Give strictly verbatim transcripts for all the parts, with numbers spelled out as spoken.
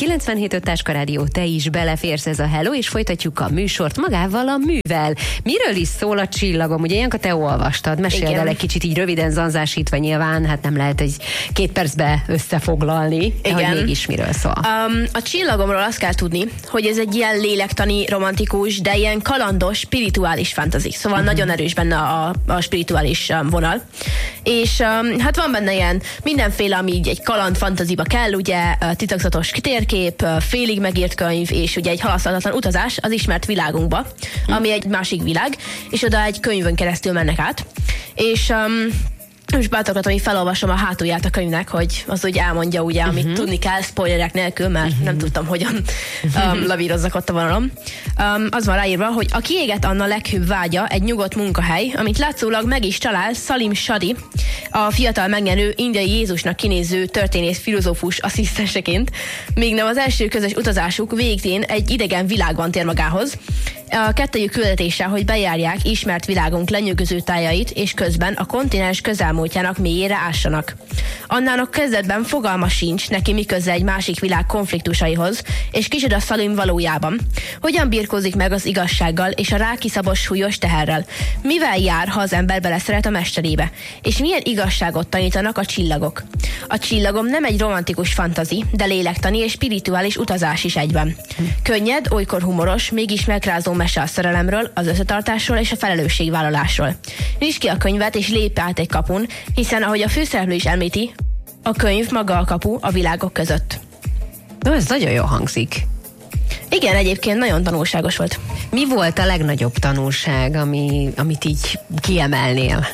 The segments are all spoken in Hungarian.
kilencvenhét öt Táska Rádió, te is beleférsz, ez a Hello, és folytatjuk a műsort magával a művel. Miről is szól a Csillagom? Ugye Janka, te olvastad, meséld el egy kicsit így röviden zanzásítva, nyilván, hát nem lehet egy két percbe összefoglalni, de hogy mégis miről szól. Um, a Csillagomról azt kell tudni, hogy ez egy ilyen lélektani, romantikus, de ilyen kalandos, spirituális fantasy. Szóval uh-huh. nagyon erős benne a, a spirituális um, vonal. És um, hát van benne ilyen mindenféle, ami így egy kaland fantaziba kell, ugye titokzatos térkép, félig megírt könyv, és ugye egy halaszthatatlan utazás az ismert világunkba, ami egy másik világ, és oda egy könyvön keresztül mennek át. És um, és bátorkodom, hogy felolvasom a hátulját a könyvnek, hogy az úgy elmondja, ugye, amit uh-huh. tudni kell, spoilerek nélkül, mert uh-huh. nem tudtam, hogyan um, lavírozzak ott a vonalom. Um, az van ráírva, hogy a kiégett Anna leghűbb vágya egy nyugodt munkahely, amit látszólag meg is talál Salim Shadi, a fiatal megnyerő indiai Jézusnak kinéző történész filozófus asszisztenseként, míg nem az első közös utazásuk végén egy idegen világban tér magához. A kettőjük küldetése, hogy bejárják ismert világunk lenyűgöző tájait, és közben a kontinens közelmúltjának mélyére ássanak. Annának kezdetben fogalma sincs neki mi köze egy másik világ konfliktusaihoz, és kicsoda Salim valójában. Hogyan birkózik meg az igazsággal és a rákiszabos súlyos teherrel? Mivel jár, ha az ember beleszeret a mesterébe? És milyen igazságot tanítanak a csillagok? A Csillagom nem egy romantikus fantazi, de lélektani és spirituális utazás is egyben. Könnyed, olykor humoros, mégis megrázó mese a szerelemről, az összetartásról és a felelősségvállalásról. Nyisd ki a könyvet és lépj át egy kapun, hiszen ahogy a főszereplő is említi, a könyv maga a kapu a világok között. Na, ez nagyon jól hangzik. Igen, egyébként nagyon tanulságos volt. Mi volt a legnagyobb tanulság, ami, amit így kiemelnél?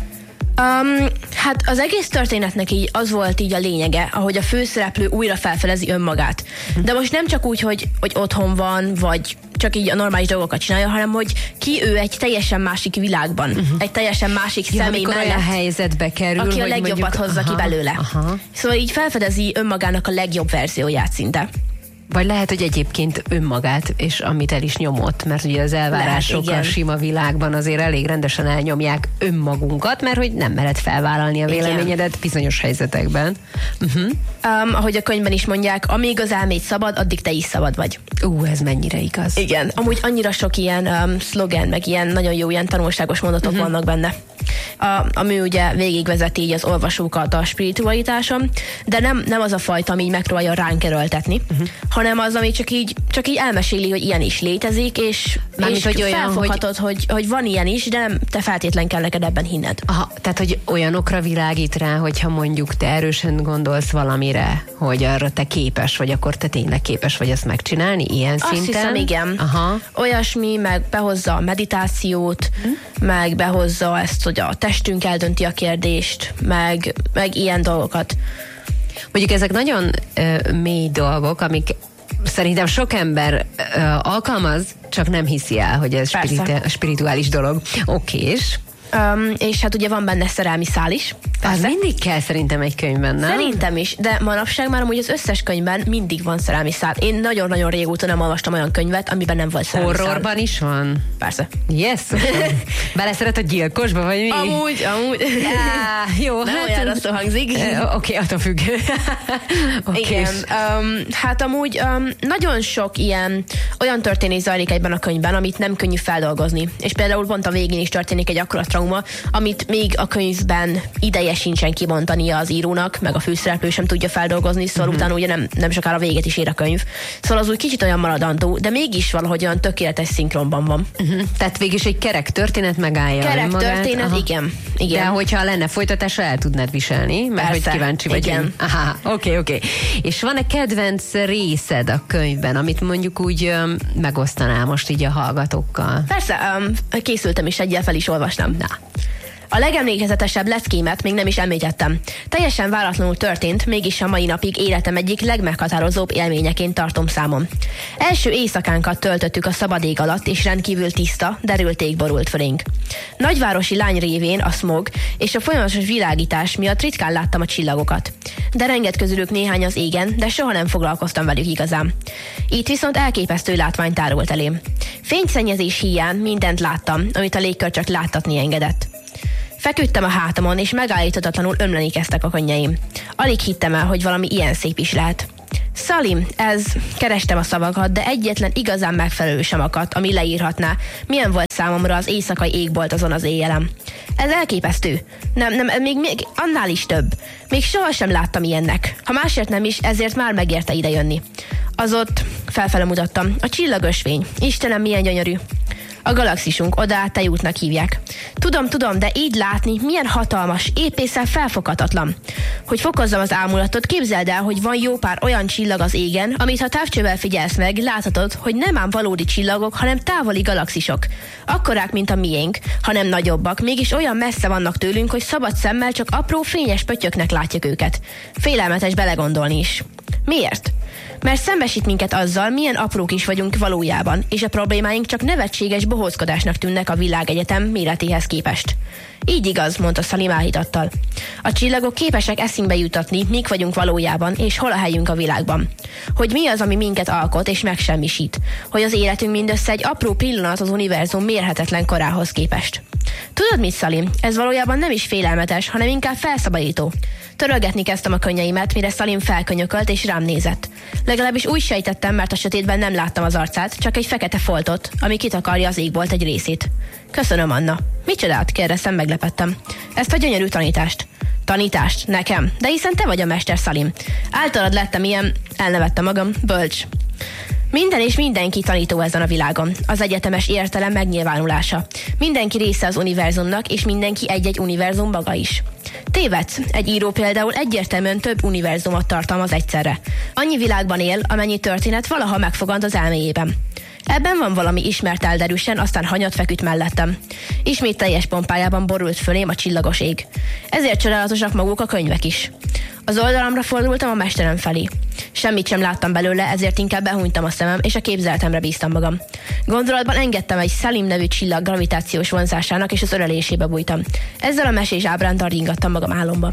Um, hát az egész történetnek így az volt így a lényege, ahogy a főszereplő újra felfedezi önmagát. De most nem csak úgy, hogy, hogy otthon van, vagy csak így a normális dolgokat csinálja, hanem hogy ki ő egy teljesen másik világban, uh-huh. egy teljesen másik ja, személy mellett, olyan helyzetbe kerül, aki a hogy legjobbat mondjuk, hozza aha, ki belőle. Aha. Szóval így felfedezi önmagának a legjobb verzióját szinte. Vagy lehet, hogy egyébként önmagát, és amit el is nyomott, mert ugye az elvárások lehet, a sima világban azért elég rendesen elnyomják önmagunkat, mert hogy nem mered felvállalni a véleményedet igen. bizonyos helyzetekben. Uh-huh. Um, ahogy a könyvben is mondják, amíg az elméd szabad, addig te is szabad vagy. Ú, uh, ez mennyire igaz. Igen, amúgy annyira sok ilyen um, szlogen, meg ilyen nagyon jó, ilyen tanulságos mondatok uh-huh. vannak benne. A, ami ugye végigvezeti így az olvasókat a spiritualitáson, de nem, nem az a fajta, ami megpróbálja ránk erőltetni, uh-huh. hanem az, ami csak így, csak így elmeséli, hogy ilyen is létezik, és, és hogy felfoghatod, hogy... Hogy, hogy van ilyen is, de nem te feltétlen kell neked ebben hinned. Aha, tehát, hogy olyanokra világít rá, hogyha mondjuk te erősen gondolsz valamire, hogy arra te képes vagy, akkor te tényleg képes vagy ezt megcsinálni, ilyen azt szinten? Azt hiszem, igen. Aha. Olyasmi, meg behozza a meditációt, hm? meg behozza ezt, hogy a testünk eldönti a kérdést, meg, meg ilyen dolgokat. Mondjuk ezek nagyon ö, mély dolgok, amik szerintem sok ember ö, alkalmaz, csak nem hiszi el, hogy ez spiritu- spirituális dolog. Okés. Um, és hát ugye van benne szerelmi szál is. Az mindig kell szerintem egy könyvben, nem? Szerintem is, de manapság már amúgy az összes könyvben mindig van szerelmi szál. Én nagyon-nagyon régóta nem olvastam olyan könyvet, amiben nem volt szerelmi szál. Horrorban is van? Persze. Yes! Beleszeret a gyilkosba, vagy mi? Amúgy, amúgy. Yeah, jó, nem hát... olyan rosszul hangzik. Oké, okay, attól függ. Okay. Igen. Um, hát amúgy um, nagyon sok ilyen olyan történés zajlik egyben a könyvben, amit nem könnyű feldolgozni. És például pont a végén is történik egy akkora trauma, amit még a könyvben ideje sincsen kibontania az írónak, meg a főszereplő sem tudja feldolgozni, szóval uh-huh. utána ugye nem, nem sokára véget is ér a könyv. Szóval az úgy kicsit olyan maradandó, de mégis valahogy olyan tökéletes szinkronban van. Uh-huh. Tehát végig is egy kerek történet megállja kerek magát. történet, aha. igen. igen. De hogyha lenne folytatása, el tudnád viselni, mert persze, hogy kíváncsi vagy. Igen. Aha, oké, okay, oké. Okay. És van-e kedvenc részed a könyvben, amit mondjuk úgy um, megosztanál most így a hallgatókkal? Persze, um, készültem is egyel, fel is olvastam. Na. A legemlékezetesebb leckémet még nem is említettem. Teljesen váratlanul történt, mégis a mai napig életem egyik legmeghatározóbb élményeként tartom számon. Első éjszakánkat töltöttük a szabad ég alatt, és rendkívül tiszta, derült ég borult fölénk. Nagyvárosi lány révén a smog és a folyamatos világítás miatt ritkán láttam a csillagokat. De renget közülük néhány az égen, de soha nem foglalkoztam velük igazán. Itt viszont elképesztő látvány tárult elém. Fényszennyezés híján mindent láttam, amit a légkör csak láttatni engedett. Feküdtem a hátamon, és megállíthatatlanul ömleni kezdtek a könnyeim. Alig hittem el, hogy valami ilyen szép is lehet. Salim, ez, kerestem a szavakat, de egyetlen igazán megfelelő sem akadt, ami leírhatná, milyen volt számomra az éjszakai égbolt azon az éjjelem. Ez elképesztő. Nem, nem, még, még annál is több. Még sohasem láttam ilyennek. Ha másért nem is, ezért már megérte ide jönni. Az ott, felfele mutattam, a csillagösvény. Istenem, milyen gyönyörű. A galaxisunk, oda át tejútnak hívják. Tudom, tudom, de így látni, milyen hatalmas, épészen felfoghatatlan. Hogy fokozzam az ámulatot, képzeld el, hogy van jó pár olyan csillag az égen, amit ha távcsővel figyelsz meg, láthatod, hogy nem ám valódi csillagok, hanem távoli galaxisok. Akkorák, mint a miénk, hanem nagyobbak, mégis olyan messze vannak tőlünk, hogy szabad szemmel csak apró fényes pöttyöknek látjuk őket. Félelmetes belegondolni is. Miért? Mert szembesít minket azzal, milyen aprók is vagyunk valójában, és a problémáink csak nevetséges bohózkodásnak tűnnek a világegyetem méretéhez képest. Így igaz, mondta Salim áhítattal. A csillagok képesek eszünkbe jutatni, mik vagyunk valójában, és hol a helyünk a világban. Hogy mi az, ami minket alkot és megsemmisít. Hogy az életünk mindössze egy apró pillanat az univerzum mérhetetlen korához képest. Tudod mit, Salim? Ez valójában nem is félelmetes, hanem inkább felszabadító. Törölgetni kezdtem a könnyeimet, mire Salim felkönyökölt és rám nézett. Legalábbis úgy sejtettem, mert a sötétben nem láttam az arcát, csak egy fekete foltot, ami kitakarja az égbolt egy részét. Köszönöm, Anna. Micsodát? Kérdeztem, meglepettem. Ezt a gyönyörű tanítást. Tanítást? Nekem? De hiszen te vagy a mester, Salim. Általad lettem ilyen, elnevettem magam, bölcs. Minden és mindenki tanító ezen a világon. Az egyetemes értelem megnyilvánulása. Mindenki része az univerzumnak, és mindenki egy-egy univerzum maga is. Tévedsz. Egy író például egyértelműen több univerzumot tartalmaz egyszerre. Annyi világban él, amennyi történet valaha megfogant az elméjében. Ebben van valami, ismert elderűsen, aztán hanyat feküdt mellettem. Ismét teljes pompájában borult fölém a csillagos ég. Ezért csodálatosak maguk a könyvek is. Az oldalamra fordultam a mesterem felé. Semmit sem láttam belőle, ezért inkább behúnytam a szemem, és a képzeletemre bíztam magam. Gondolatban engedtem egy Salim nevű csillag gravitációs vonzásának, és az ölelésébe bújtam. Ezzel a mesés ábrándal ringattam magam álomba.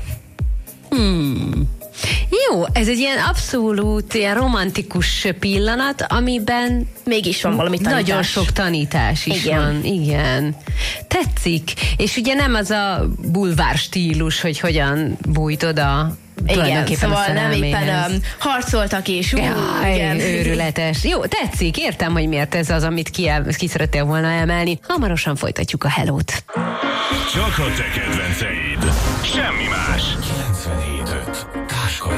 Hmm. Jó, ez egy ilyen abszolút ilyen romantikus pillanat, amiben mégis van valami tanítás. Nagyon sok tanítás is igen. van. Igen. Tetszik. És ugye nem az a bulvár stílus, hogy hogyan bújt oda. Igen, szóval nem éppen um, harcoltak és ú, Jaj, igen. Őrületes. Jó, tetszik, értem, hogy miért ez az, amit ki, el, ki szerettél volna emelni. Hamarosan folytatjuk a Hellót. Csak a te kedvenceid. Semmi más.